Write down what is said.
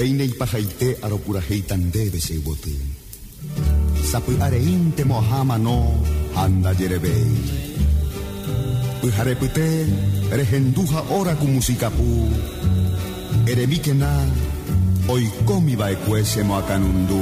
peine y pajaite aropuraheitán debe se bote. Sapu areinte mohama no anda yerebei. Pujarepute regenduja ora ku musikapu. Eremikena oikomi baekwese moakanundu